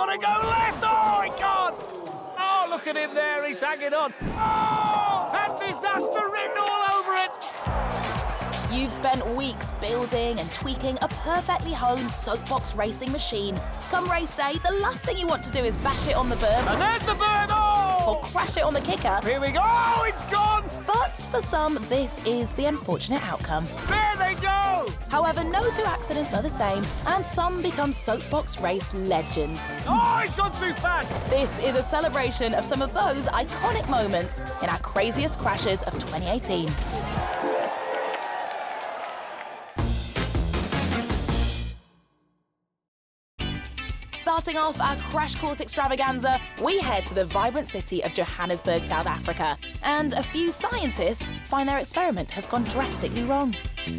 got to go left. Oh, he can't. Oh, look at him there. He's hanging on. Oh, and disaster written all over it. You've spent weeks building and tweaking a perfectly honed soapbox racing machine. Come race day, the last thing you want to do is bash it on the berm. And there's the berm. Oh! Or crash it on the kicker. Here we go. Oh, it's gone. But for some, this is the unfortunate outcome. There they go. However, no two accidents are the same, and some become soapbox race legends. Oh, he's gone too fast. This is a celebration of some of those iconic moments in our craziest crashes of 2018. Starting off our crash course extravaganza, we head to the vibrant city of Johannesburg, South Africa, and a few scientists find their experiment has gone drastically wrong.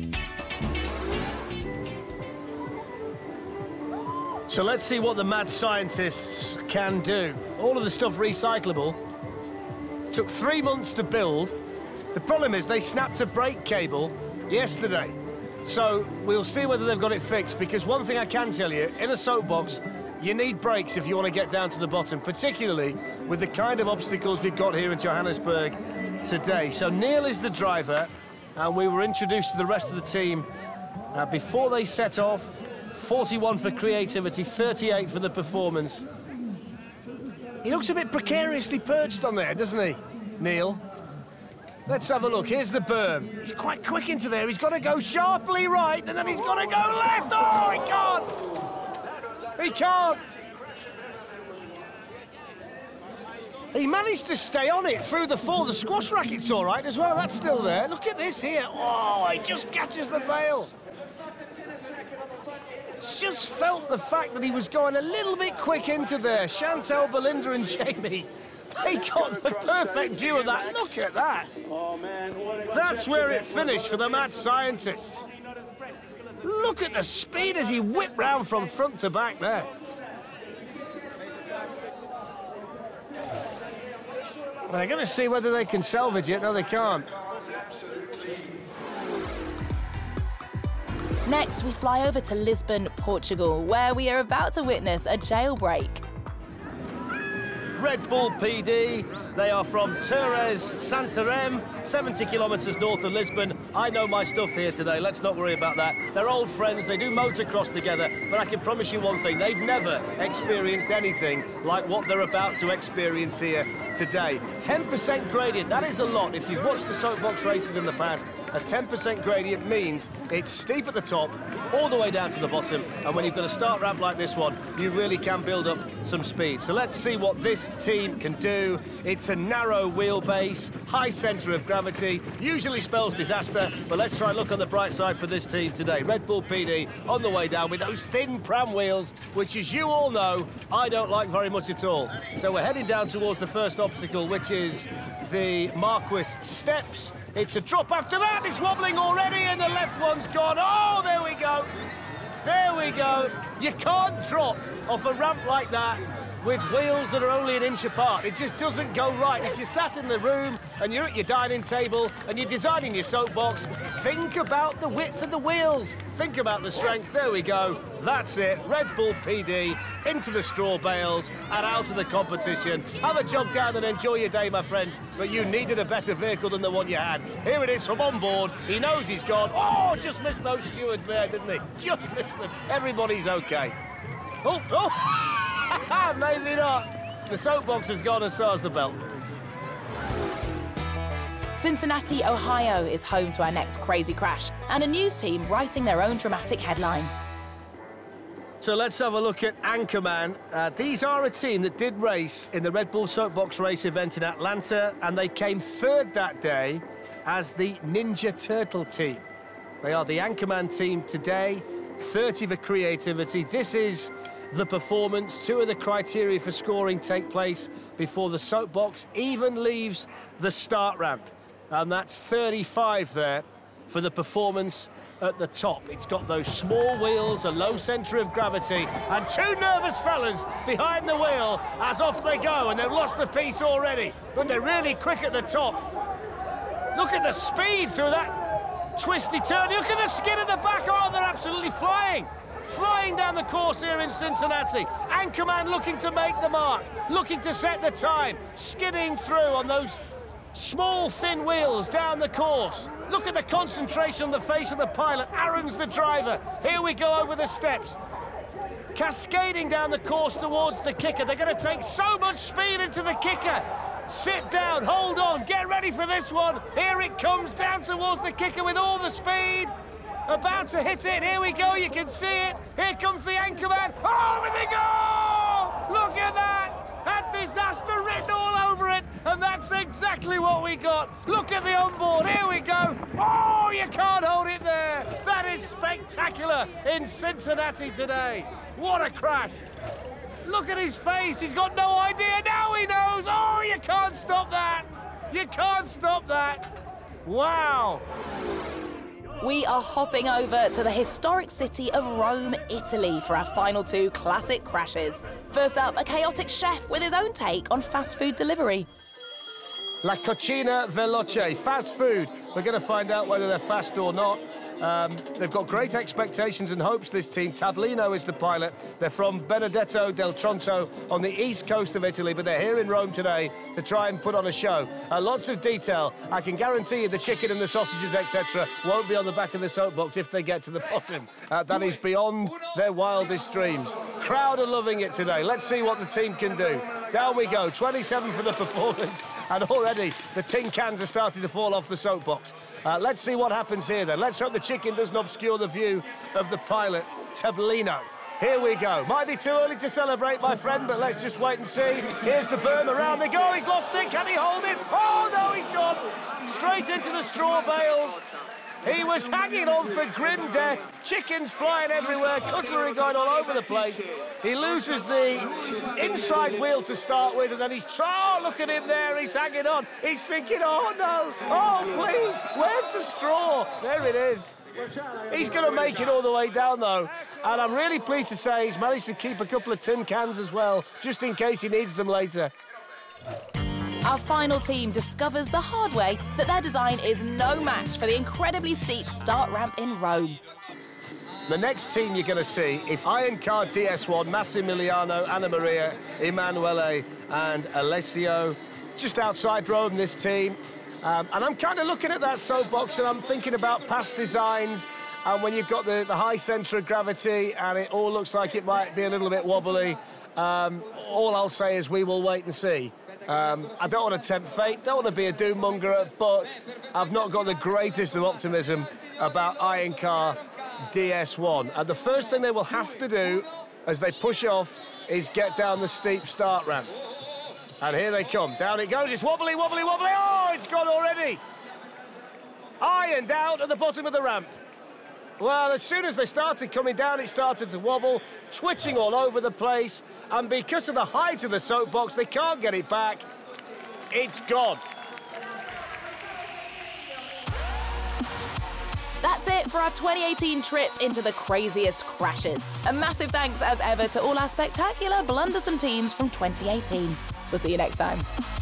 So let's see what the mad scientists can do. All of the stuff recyclable. Took 3 months to build. The problem is they snapped a brake cable yesterday. So we'll see whether they've got it fixed, because one thing I can tell you, in a soapbox, you need brakes if you want to get down to the bottom, particularly with the kind of obstacles we've got here in Johannesburg today. So Neil is the driver, and we were introduced to the rest of the team before they set off. 41 for creativity, 38 for the performance. He looks a bit precariously perched on there, doesn't he, Neil? Let's have a look. Here's the berm. He's quite quick into there. He's got to go sharply right, and then he's got to go left. Oh, he can't! He can't! He managed to stay on it through the fall. The squash racket's all right as well. That's still there. Look at this here. Oh, he just catches the bail. Just felt the fact that he was going a little bit quick into there. Chantal, Belinda and Jamie, they got the perfect view of that. Look at that. That's where it finished for the mad scientists. Look at the speed as he whipped round from front to back there. They're going to see whether they can salvage it. No, they can't. Next, we fly over to Lisbon, Portugal, where we are about to witness a jailbreak. Red Bull PD, they are from Torres, Santarém, 70 kilometres north of Lisbon. I know my stuff here today, let's not worry about that. They're old friends, they do motocross together, but I can promise you one thing, they've never experienced anything like what they're about to experience here today. 10% gradient, that is a lot. If you've watched the soapbox races in the past, a 10% gradient means it's steep at the top, all the way down to the bottom, and when you've got a start ramp like this one, you really can build up some speed. So let's see what this team can do. It's a narrow wheelbase, high centre of gravity, usually spells disaster, but let's try and look on the bright side for this team today. Red Bull PD on the way down with those thin pram wheels, which, as you all know, I don't like very much at all. So we're heading down towards the first obstacle, which is the Marquis Steps. It's a drop after that, it's wobbling already, and the left one's gone. Oh, there we go. There we go. You can't drop off a ramp like that with wheels that are only an inch apart. It just doesn't go right. If you're sat in the room and you're at your dining table and you're designing your soapbox, think about the width of the wheels. Think about the strength. There we go. That's it. Red Bull PD into the straw bales and out of the competition. Have a jog down and enjoy your day, my friend. But you needed a better vehicle than the one you had. Here it is from on board. He knows he's gone. Oh, just missed those stewards there, didn't he? Just missed them. Everybody's okay. Oh. Maybe not. The soapbox has gone and so has the belt. Cincinnati, Ohio is home to our next crazy crash, and a news team writing their own dramatic headline. So let's have a look at Anchorman. These are a team that did race in the Red Bull Soapbox Race event in Atlanta, and they came third that day as the Ninja Turtle team. They are the Anchorman team today, 30 for creativity. This is the performance. 2 of the criteria for scoring take place before the soapbox even leaves the start ramp. And that's 35 there for the performance at the top. It's got those small wheels, a low centre of gravity, and 2 nervous fellas behind the wheel as off they go, and they've lost the piece already, but they're really quick at the top. Look at the speed through that twisty turn. Look at the skid at the back. Oh, they're absolutely flying. flying down the course here in Cincinnati. Anchorman looking to make the mark, looking to set the time, skidding through on those small, thin wheels down the course. Look at the concentration on the face of the pilot. Aaron's the driver. Here we go over the steps. Cascading down the course towards the kicker. They're going to take so much speed into the kicker. Sit down, hold on, get ready for this one. Here it comes down towards the kicker with all the speed. About to hit it. Here we go, you can see it. Here comes the Anchorman. Oh, and they go! Look at that! Had disaster written all over it, and that's exactly what we got. Look at the onboard. Here we go. Oh, you can't hold it there. That is spectacular in Cincinnati today. What a crash. Look at his face. He's got no idea. Now he knows. Oh, you can't stop that. You can't stop that. Wow. We are hopping over to the historic city of Rome, Italy for our final two classic crashes. First up, a chaotic chef with his own take on fast food delivery. La Cucina Veloce, fast food. We're going to find out whether they're fast or not. They've got great expectations and hopes, this team. Tablino is the pilot. They're from Benedetto del Tronto on the east coast of Italy, but they're here in Rome today to try and put on a show. Lots of detail. I can guarantee you the chicken and the sausages, etc., won't be on the back of the soapbox if they get to the bottom. That is beyond their wildest dreams. Crowd are loving it today. Let's see what the team can do. Down we go, 27 for the performance, and already the tin cans are starting to fall off the soapbox. Let's see what happens here then. Let's hope the chicken doesn't obscure the view of the pilot, Tablino. Here we go. Might be too early to celebrate, my friend, but let's just wait and see. Here's the berm, around they go. He's lost it. Can he hold it? Oh, no, he's gone. Straight into the straw bales. He was hanging on for grim death. Chickens flying everywhere, cutlery going all over the place. He loses the inside wheel to start with, and then oh, look at him there, he's hanging on. He's thinking, oh, no, oh, please, where's the straw? There it is. He's going to make it all the way down, though, and I'm really pleased to say he's managed to keep a couple of tin cans as well, just in case he needs them later. Our final team discovers the hard way that their design is no match for the incredibly steep start ramp in Rome. The next team you're going to see is Iron Car DS1, Massimiliano, Anna Maria, Emanuele and Alessio. Just outside Rome, this team. And I'm kind of looking at that soapbox and I'm thinking about past designs, and when you've got the high centre of gravity and it all looks like it might be a little bit wobbly, all I'll say is we will wait and see. I don't want to tempt fate, don't want to be a doom monger, but I've not got the greatest of optimism about Iron Car DS1. And the first thing they will have to do as they push off is get down the steep start ramp. And here they come. Down it goes. It's wobbly, wobbly, wobbly. Oh, it's gone already. Ironed out at the bottom of the ramp. Well, as soon as they started coming down, it started to wobble, twitching all over the place. And because of the height of the soapbox, they can't get it back. It's gone. That's it for our 2018 trip into the craziest crashes. A massive thanks, as ever, to all our spectacular blundersome teams from 2018. We'll see you next time.